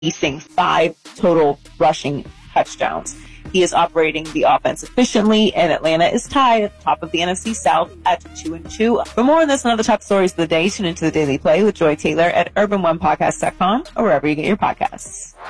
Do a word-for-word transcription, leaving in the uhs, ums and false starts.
releasing five total rushing touchdowns. He is operating the offense efficiently, and Atlanta is tied at the top of the N F C South at two and two. For more on this and other top stories of the day, tune into the Daily Play with Joy Taylor at urban one podcast dot com or wherever you get your podcasts.